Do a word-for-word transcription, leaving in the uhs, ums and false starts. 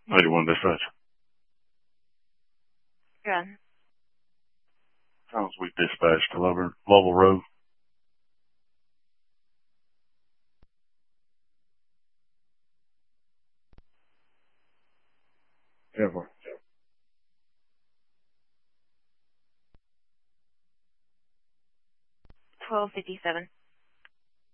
ninety-one dispatch. Yeah. Sounds we dispatched to Lovell, Lovell Road. Yeah, boy. twelve fifty-seven.